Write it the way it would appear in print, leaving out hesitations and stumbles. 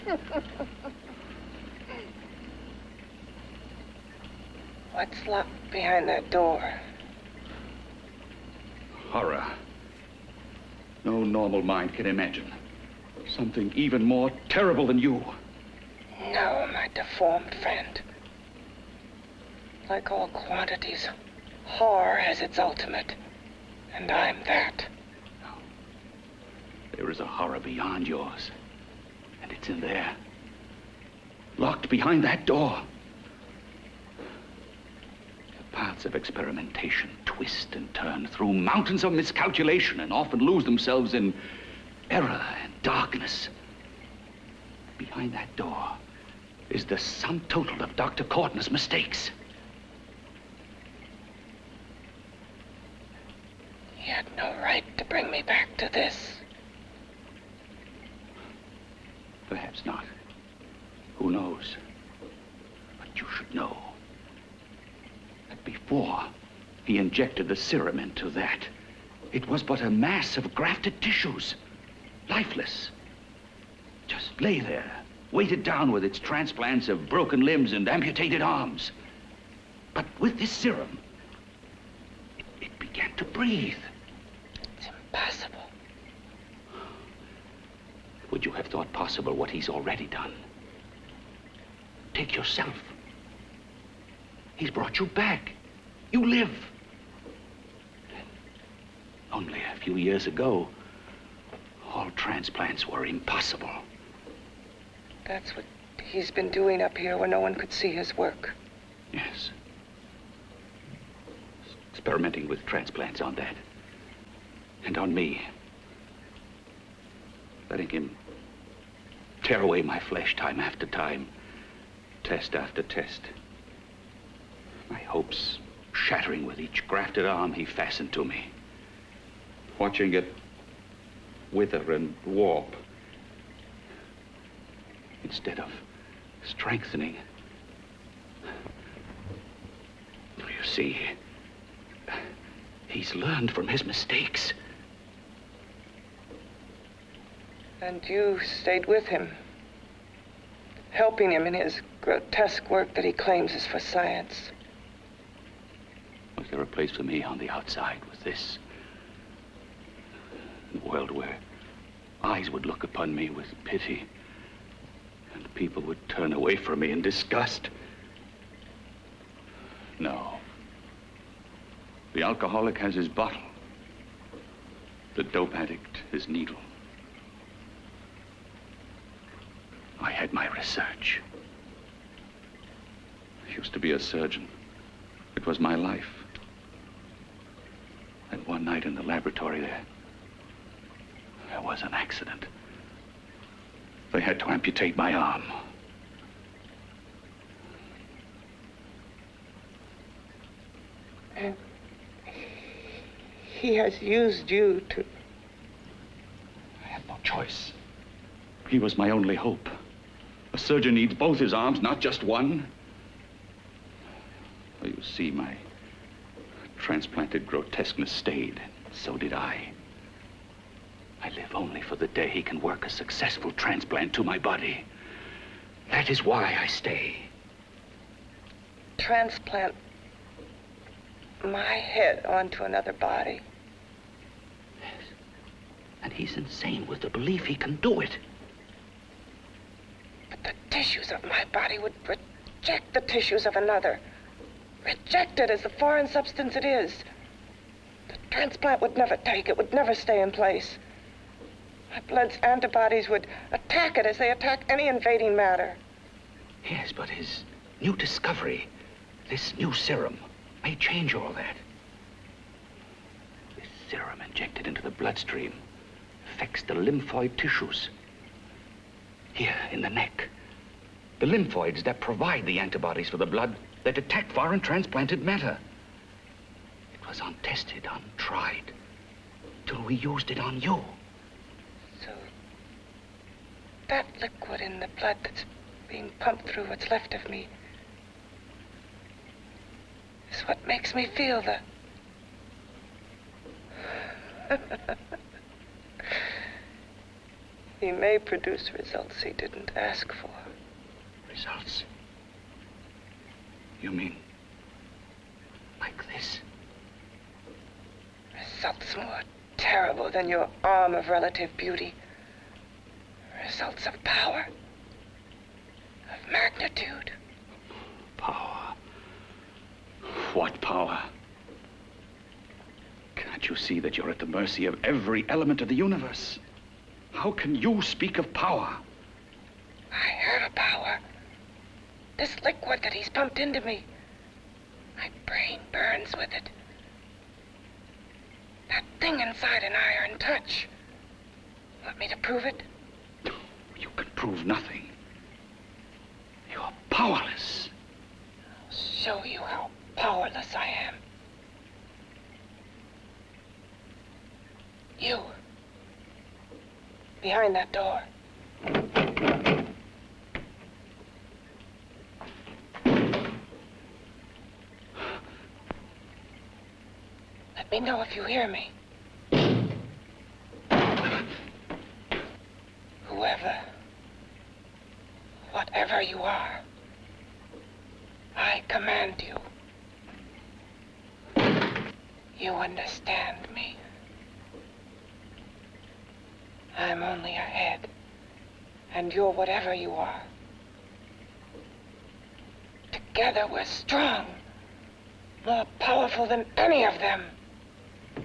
What's locked behind that door? Horror. No normal mind can imagine. Something even more terrible than you. No, my deformed friend. Like all quantities, horror has its ultimate. And I'm that. No. There is a horror beyond yours. And it's in there. Locked behind that door. The paths of experimentation twist and turn through mountains of miscalculation and often lose themselves in error and darkness. Behind that door is the sum total of Dr. Cortna's mistakes. He had no right to bring me back to this. Perhaps not. Who knows? But you should know that before he injected the serum into that, it was but a mass of grafted tissues, lifeless. Just lay there, weighted down with its transplants of broken limbs and amputated arms. But with this serum, it began to breathe. It's impossible. Would you have thought possible what he's already done? Take yourself. He's brought you back. You live. Only a few years ago, all transplants were impossible. That's what he's been doing up here where no one could see his work. Yes. Experimenting with transplants on that. And on me. Letting him tear away my flesh time after time. Test after test. My hopes shattering with each grafted arm he fastened to me. Watching it wither and warp. Instead of strengthening. You see, he's learned from his mistakes. And you stayed with him, helping him in his grotesque work that he claims is for science. Was there a place for me on the outside with this? A world where eyes would look upon me with pity and people would turn away from me in disgust? No. The alcoholic has his bottle. The dope addict his needle. I had my research. I used to be a surgeon. It was my life. And one night in the laboratory there was an accident. They had to amputate my arm. And he has used you to... I had no choice. He was my only hope. A surgeon needs both his arms, not just one. Well, you see, my transplanted grotesqueness stayed. So did I. I live only for the day he can work a successful transplant to my body. That is why I stay. Transplant my head onto another body. Yes. And he's insane with the belief he can do it. But the tissues of my body would reject the tissues of another. Reject it as the foreign substance it is. The transplant would never take it, would never stay in place. My blood's antibodies would attack it as they attack any invading matter. Yes, but his new discovery, this new serum, may change all that. This serum injected into the bloodstream affects the lymphoid tissues. Here, in the neck. The lymphoids that provide the antibodies for the blood that attack foreign transplanted matter. It was untested, untried, till we used it on you. So, that liquid in the blood that's being pumped through what's left of me is what makes me feel the... He may produce results he didn't ask for. Results? You mean like this? Results more terrible than your arm of relative beauty. Results of power, of magnitude. Power? What power? Can't you see that you're at the mercy of every element of the universe? How can you speak of power? I have a power. This liquid that he's pumped into me. My brain burns with it. That thing inside an iron touch. Want me to prove it? You can prove nothing. You're powerless. I'll show you how powerless I am. You. Behind that door. Let me know if you hear me. Whoever, whatever you are, I command you. You understand me? I'm only a head, and you're whatever you are. Together we're strong, more powerful than any of them.